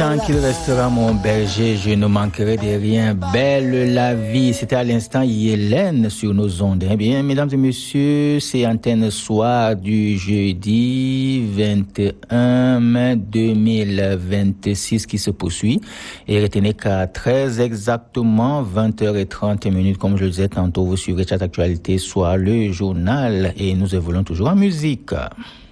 tant qu'il restera mon berger, je ne manquerai de rien. Belle la vie. C'était à l'instant Hélène sur nos ondes. Eh bien, mesdames et messieurs, c'est Antenne Soir du jeudi 21 mai 2026 qui se poursuit. Et retenez qu'à 13 exactement, 20h30, comme je le disais tantôt, vous suivrez Chat Actualité, soit le journal. Et nous évoluons toujours en musique.